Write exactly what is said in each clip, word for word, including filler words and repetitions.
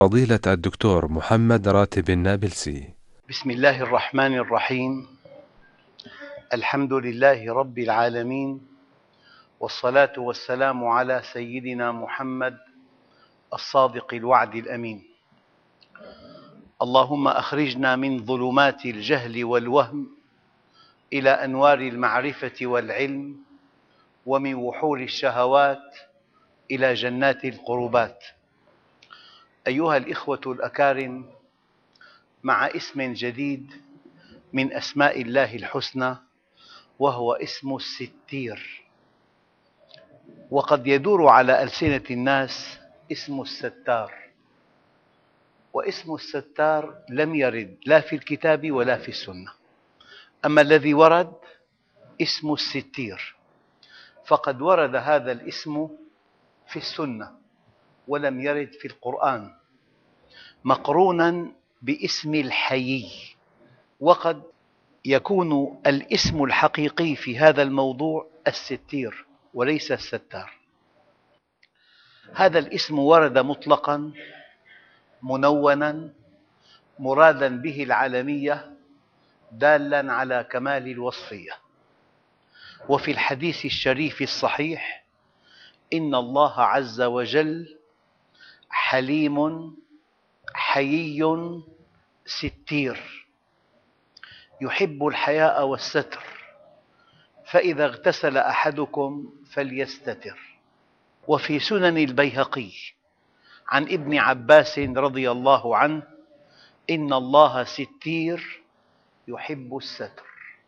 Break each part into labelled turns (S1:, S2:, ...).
S1: فضيلة الدكتور محمد راتب النابلسي.
S2: بسم الله الرحمن الرحيم. الحمد لله رب العالمين، والصلاة والسلام على سيدنا محمد الصادق الوعد الأمين. اللهم أخرجنا من ظلمات الجهل والوهم إلى أنوار المعرفة والعلم، ومن وحول الشهوات إلى جنات القربات. أيها الإخوة الأكارم، مع اسم جديد من أسماء الله الحسنى، وهو اسم الستير. وقد يدور على ألسنة الناس اسم الستار، واسم الستار لم يرد لا في الكتاب ولا في السنة. أما الذي ورد اسم الستير، فقد ورد هذا الاسم في السنة ولم يرد في القرآن، مقرونا باسم الحيي. وقد يكون الاسم الحقيقي في هذا الموضوع الستير وليس الستار. هذا الاسم ورد مطلقاً منونا مرادا به العالمية، دالاً على كمال الوصفية. وفي الحديث الشريف الصحيح: إن الله عز وجل حليم حيي ستير، يحب الحياء والستر، فإذا اغتسل أحدكم فليستتر. وفي سنن البيهقي عن ابن عباس رضي الله عنه: إن الله ستير يحب الستر.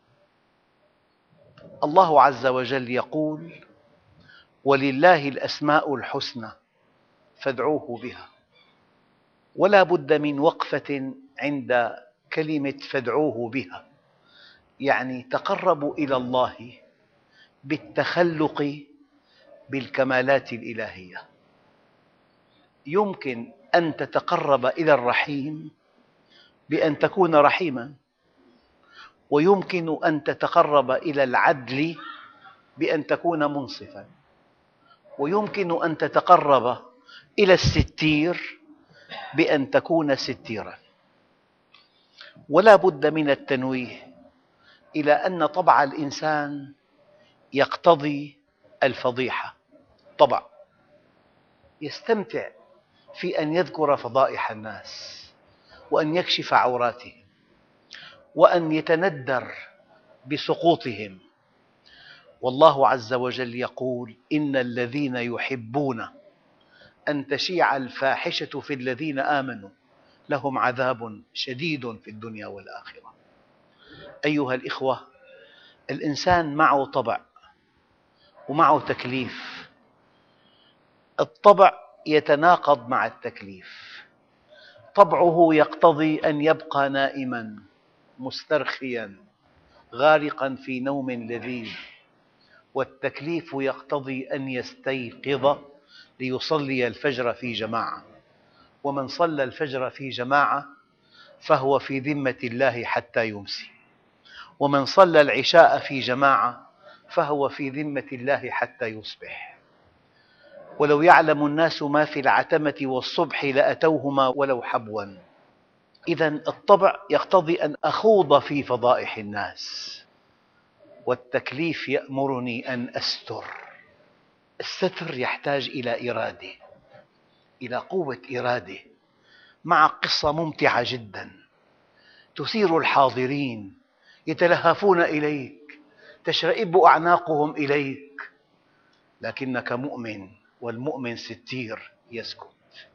S2: الله عز وجل يقول: ولله الأسماء الحسنى فادعوه بها. ولا بد من وقفة عند كلمة فادعوه بها، يعني تقربوا إلى الله بالتخلق بالكمالات الإلهية. يمكن أن تتقرب إلى الرحيم بأن تكون رحيماً، ويمكن أن تتقرب إلى العدل بأن تكون منصفاً، ويمكن أن تتقرب إلى الستير بأن تكون ستيراً. ولا بد من التنويه إلى أن طبع الإنسان يقتضي الفضيحة. طبع يستمتع في أن يذكر فضائح الناس، وأن يكشف عوراتهم، وأن يتندر بسقوطهم. والله عز وجل يقول: إن الذين يحبون أن تشيع الفاحشة في الذين آمنوا لهم عذاب شديد في الدنيا والآخرة. أيها الإخوة، الإنسان معه طبع ومعه تكليف. الطبع يتناقض مع التكليف. طبعه يقتضي أن يبقى نائماً مسترخياً غارقاً في نوم لذيذ، والتكليف يقتضي أن يستيقظ ليصلي الفجر في جماعة. ومن صلى الفجر في جماعة فهو في ذمة الله حتى يمسي، ومن صلى العشاء في جماعة فهو في ذمة الله حتى يصبح. ولو يعلم الناس ما في العتمة والصبح لأتوهما ولو حبوا. إذن الطبع يقتضي أن أخوض في فضائح الناس، والتكليف يأمرني أن أستر. الستر يحتاج إلى إرادة، إلى قوة إرادة، مع قصة ممتعة جداً تثير الحاضرين، يتلهفون إليك، تشرئب أعناقهم إليك، لكنك مؤمن، والمؤمن ستير يسكت.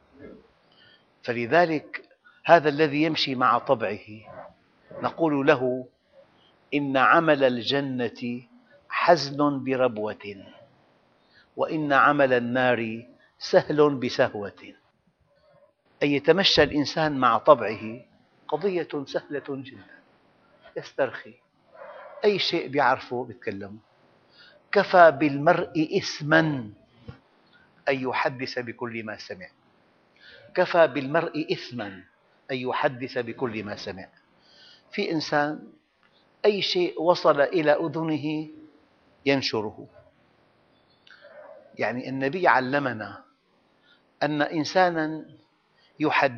S2: فلذلك هذا الذي يمشي مع طبعه نقول له: إن عمل الجنة حزن بربوة، وإن عمل النار سهل بسهوة. أن يتمشى الإنسان مع طبعه قضية سهلة جدا، يسترخي، أي شيء يعرفه يتكلم. كفى بالمرء إثماً أن يحدث بكل ما سمع. كفى بالمرء إثماً أن يحدث بكل ما سمع. في إنسان أي شيء وصل إلى أذنه ينشره. يعني النبي علمنا أن إنساناً يحدث